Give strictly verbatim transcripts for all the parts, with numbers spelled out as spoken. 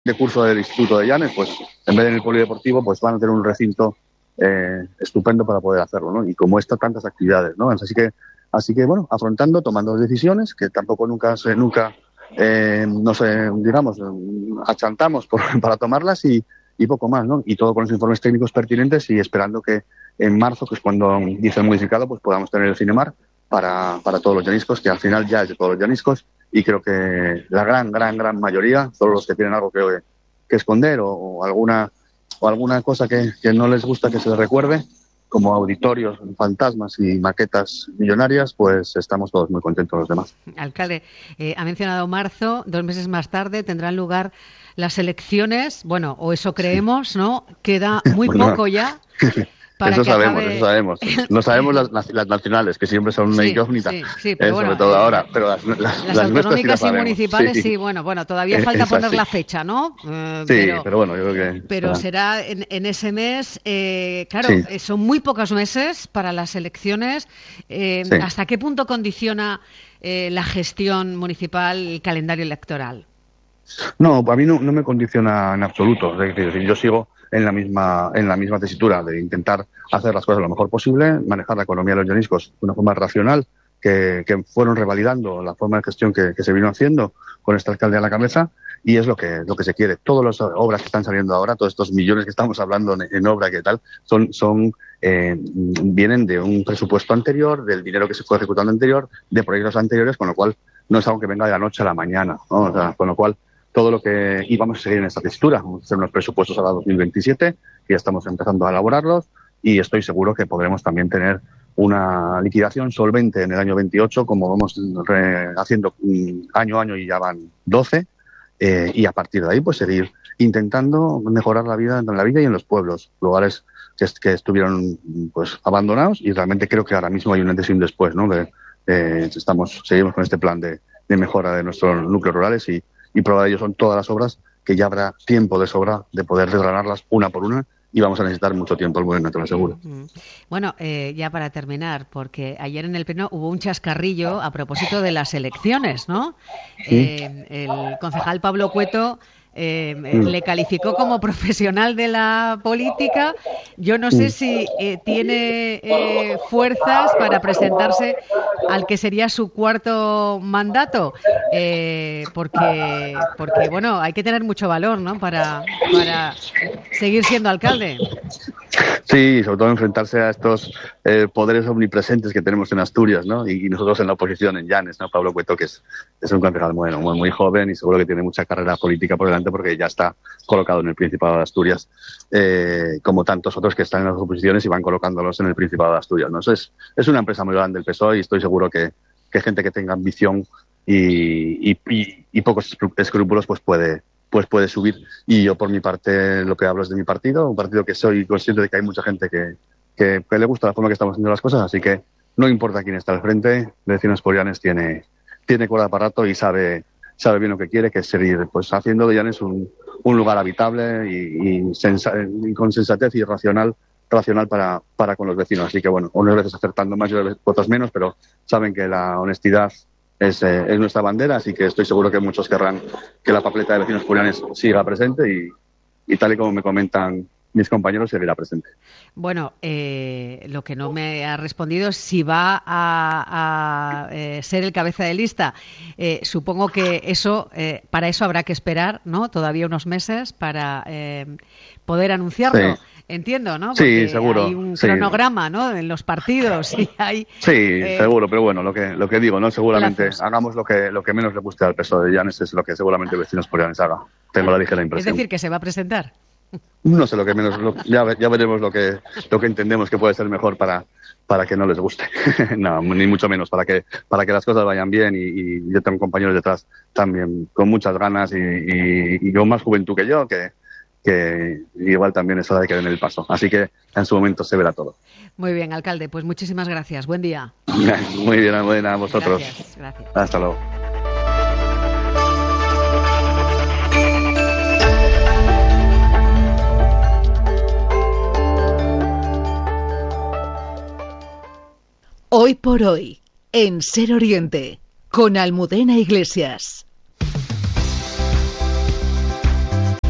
de curso del Instituto de Llanes, pues en vez de en el polideportivo, pues van a tener un recinto eh, estupendo para poder hacerlo, ¿no? Y como estas tantas actividades, ¿no? Así que, así que bueno, afrontando, tomando decisiones que tampoco nunca se, nunca eh, no sé, digamos, achantamos por, para tomarlas y, y poco más, ¿no? Y todo con los informes técnicos pertinentes y esperando que en marzo, que es cuando dice el modificado, pues podamos tener el Cinemar para, para todos los llaniscos, que al final ya es de todos los llaniscos, y creo que la gran, gran, gran mayoría, todos los que tienen algo que, que esconder o, o alguna o alguna cosa que, que no les gusta que se les recuerde, como auditorios, fantasmas y maquetas millonarias, pues estamos todos muy contentos los demás. Alcalde, eh, ha mencionado marzo, dos meses más tarde tendrán lugar las elecciones, bueno, o eso creemos, ¿no? Queda muy bueno, poco ya. Para eso que sabemos, acabe... eso sabemos. No sabemos las, las nacionales, que siempre son una sí, incógnita, sí, sí, pero eh, bueno, sobre todo eh, ahora. Pero las, las, las, las autonómicas sí y municipales, sí. sí, bueno, bueno, todavía eh, falta poner así. la fecha, ¿no? Eh, sí, pero, pero bueno, yo creo que... Pero será, será en, en ese mes, eh, claro, sí. son muy pocos meses para las elecciones. Eh, sí. ¿Hasta qué punto condiciona eh, la gestión municipal el calendario electoral? No, a mí no, no me condiciona en absoluto. Es decir, yo sigo en la misma en la misma tesitura de intentar hacer las cosas lo mejor posible, manejar la economía de los llaniscos de una forma racional, que, que fueron revalidando la forma de gestión que, que se vino haciendo con este alcalde a la cabeza, y es lo que lo que se quiere. Todas las obras que están saliendo ahora, todos estos millones que estamos hablando en, en obra que tal, son son eh, vienen de un presupuesto anterior, del dinero que se fue ejecutando anterior, de proyectos anteriores, con lo cual no es algo que venga de la noche a la mañana, ¿no? O sea, con lo cual todo lo que íbamos a seguir en esta textura. Vamos a hacer unos presupuestos a la dos mil veintisiete, que ya estamos empezando a elaborarlos, y estoy seguro que podremos también tener una liquidación solvente en el año veintiocho, como vamos re- haciendo año a año, y ya van doce, eh, y a partir de ahí pues seguir intentando mejorar la vida en la vida y en los pueblos, lugares que, que estuvieron pues abandonados, y realmente creo que ahora mismo hay un antes y un después, ¿no? De, de, estamos seguimos con este plan de, de mejora de nuestros núcleos rurales, y y prueba de ello son todas las obras que ya habrá tiempo de sobra de poder desgranarlas una por una, y vamos a necesitar mucho tiempo, el gobierno, te lo aseguro. Bueno, eh, ya para terminar, porque ayer en el Pleno hubo un chascarrillo a propósito de las elecciones, ¿no? ¿Sí? Eh, el concejal Pablo Cueto Eh, mm. le calificó como profesional de la política. Yo no sé si eh, tiene eh, fuerzas para presentarse al que sería su cuarto mandato, eh, porque, porque bueno, hay que tener mucho valor, ¿no? Para, para seguir siendo alcalde. Sí, sobre todo enfrentarse a estos eh, poderes omnipresentes que tenemos en Asturias, ¿no? Y, y nosotros en la oposición en Llanes, ¿no? Pablo Cueto, que es, es un concejal muy, muy, muy joven, y seguro que tiene mucha carrera política por delante, porque ya está colocado en el Principado de Asturias, eh, como tantos otros que están en las oposiciones y van colocándolos en el Principado de Asturias, ¿no? Eso es, es una empresa muy grande, el P S O E, y estoy seguro que, que gente que tenga ambición y, y, y, y pocos escrúpulos pues puede pues puede subir. Y yo, por mi parte, lo que hablo es de mi partido, un partido que soy consciente de que hay mucha gente que, que, que le gusta la forma que estamos haciendo las cosas, así que no importa quién está al frente, Vecinos por Llanes tiene, tiene cuerda para rato y sabe, sabe bien lo que quiere, que es seguir pues haciendo de Llanes un, un lugar habitable y, y, sensa, y con sensatez y racional racional para, para con los vecinos. Así que bueno, unas veces acertando más y otras menos, pero saben que la honestidad Es, eh, es nuestra bandera, así que estoy seguro que muchos querrán que la papeleta de Vecinos por Llanes siga presente, y, y tal y como me comentan mis compañeros, seguirá presente. Bueno, eh, lo que no me ha respondido es si va a, a eh, ser el cabeza de lista. Eh, supongo que eso, eh, para eso habrá que esperar, ¿no? Todavía unos meses para eh, poder anunciarlo. Sí. Entiendo, ¿no? Porque sí, seguro. Hay un sí. cronograma, ¿no? En los partidos y hay. Sí, eh, seguro, pero bueno, lo que lo que digo, ¿no? Seguramente plazos. hagamos lo que lo que menos le guste al P S O E de Llanes, es lo que seguramente Vecinos por Llanes haga. Tengo la ligera impresión. Es decir, que se va a presentar. No sé lo que menos, lo, ya, ya veremos lo que lo que entendemos que puede ser mejor para para que no les guste. No, ni mucho menos, para que para que las cosas vayan bien, y, y yo tengo compañeros detrás también con muchas ganas y, y, y con más juventud que yo, que que igual también es hora de que den el paso. Así que en su momento se verá todo. Muy bien, alcalde, pues muchísimas gracias. Buen día. Muy bien, buena a vosotros. Gracias, gracias. Hasta luego. Hoy por hoy, en Ser Oriente, con Almudena Iglesias.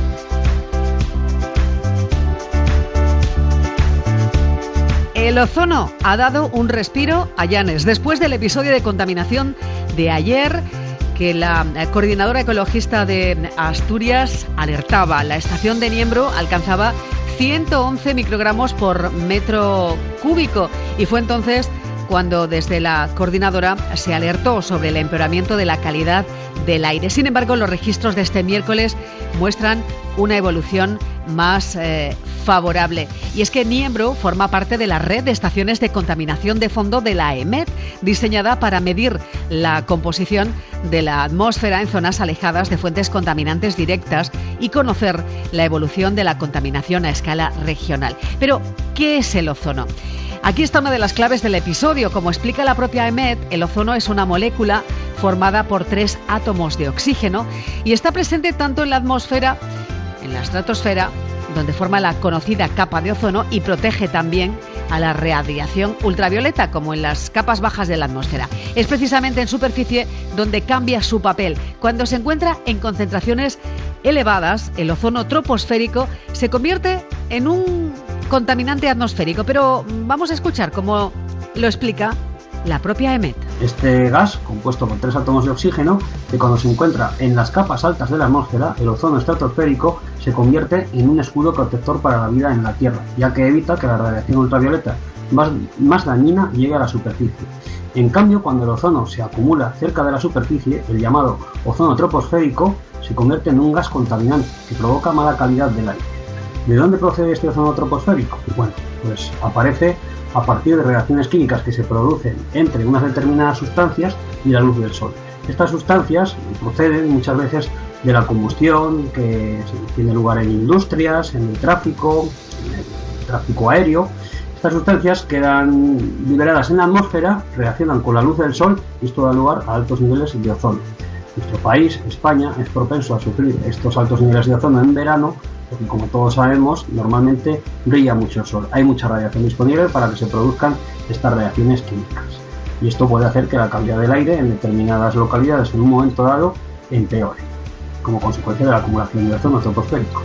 El ozono ha dado un respiro a Llanes después del episodio de contaminación de ayer que la coordinadora ecologista de Asturias alertaba. La estación de Niembro alcanzaba ciento once microgramos por metro cúbico y fue entonces cuando desde la coordinadora se alertó sobre el empeoramiento de la calidad del aire. Sin embargo, los registros de este miércoles muestran una evolución más eh, favorable. Y es que Niembro forma parte de la red de estaciones de contaminación de fondo de la E M E T, diseñada para medir la composición de la atmósfera en zonas alejadas de fuentes contaminantes directas y conocer la evolución de la contaminación a escala regional. Pero, ¿qué es el ozono? Aquí está una de las claves del episodio. Como explica la propia E M E T, el ozono es una molécula formada por tres átomos de oxígeno y está presente tanto en la atmósfera, en la estratosfera, donde forma la conocida capa de ozono y protege también a la radiación ultravioleta, como en las capas bajas de la atmósfera. Es precisamente en superficie donde cambia su papel. Cuando se encuentra en concentraciones elevadas, el ozono troposférico se convierte en un contaminante atmosférico. Pero vamos a escuchar cómo lo explica la propia E M E T. Este gas, compuesto por tres átomos de oxígeno, que cuando se encuentra en las capas altas de la atmósfera, el ozono estratosférico, se convierte en un escudo protector para la vida en la Tierra, ya que evita que la radiación ultravioleta más, más dañina llegue a la superficie. En cambio, cuando el ozono se acumula cerca de la superficie, el llamado ozono troposférico se convierte en un gas contaminante que provoca mala calidad del aire. ¿De dónde procede este ozono troposférico? Bueno, pues aparece a partir de reacciones químicas que se producen entre unas determinadas sustancias y la luz del sol. Estas sustancias proceden muchas veces de la combustión que tiene lugar en industrias, en el tráfico, en el tráfico aéreo. Estas sustancias quedan liberadas en la atmósfera, reaccionan con la luz del sol y esto da lugar a altos niveles de ozono. Nuestro país, España, es propenso a sufrir estos altos niveles de ozono en verano, porque como todos sabemos, normalmente brilla mucho el sol. Hay mucha radiación disponible para que se produzcan estas reacciones químicas. Y esto puede hacer que la calidad del aire en determinadas localidades en un momento dado empeore, como consecuencia de la acumulación de ozono troposférico.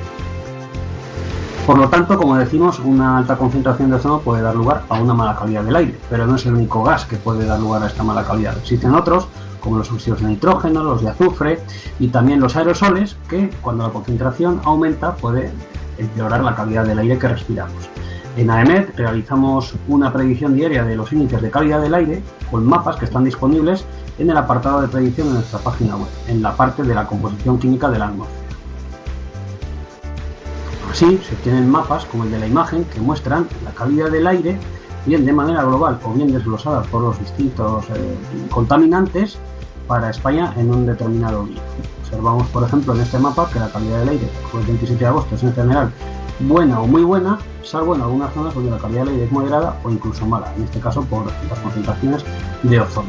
Por lo tanto, como decimos, una alta concentración de ozono puede dar lugar a una mala calidad del aire, pero no es el único gas que puede dar lugar a esta mala calidad. Existen otros, como los óxidos de nitrógeno, los de azufre y también los aerosoles, que cuando la concentración aumenta puede empeorar la calidad del aire que respiramos. En A E M E T realizamos una predicción diaria de los índices de calidad del aire con mapas que están disponibles en el apartado de predicción de nuestra página web, en la parte de la composición química de la atmósfera. Así se obtienen mapas como el de la imagen que muestran la calidad del aire, bien de manera global o bien desglosada por los distintos eh, contaminantes para España en un determinado día. Observamos, por ejemplo, en este mapa que la calidad del aire por el veintisiete de agosto es en general buena o muy buena, salvo en algunas zonas donde la calidad del aire es moderada o incluso mala, en este caso por las concentraciones de ozono.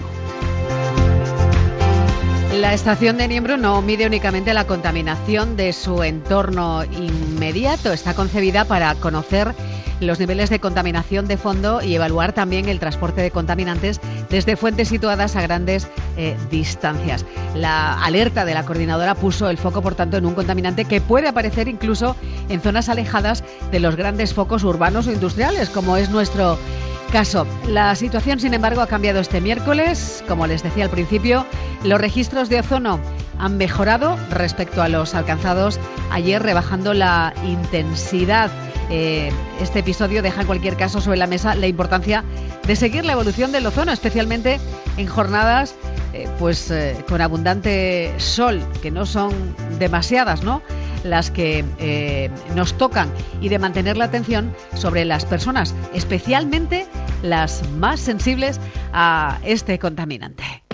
La estación de Niembro no mide únicamente la contaminación de su entorno inmediato, está concebida para conocer los niveles de contaminación de fondo y evaluar también el transporte de contaminantes desde fuentes situadas a grandes eh, distancias. La alerta de la coordinadora puso el foco, por tanto, en un contaminante que puede aparecer incluso en zonas alejadas de los grandes focos urbanos o industriales, como es nuestro caso. La situación, sin embargo, ha cambiado este miércoles. Como les decía al principio, los registros de ozono han mejorado respecto a los alcanzados ayer, rebajando la intensidad. Eh, este episodio deja en cualquier caso sobre la mesa la importancia de seguir la evolución del ozono, especialmente en jornadas eh, pues eh, con abundante sol, que no son demasiadas, ¿no?, las que eh, nos tocan, y de mantener la atención sobre las personas, especialmente las más sensibles a este contaminante.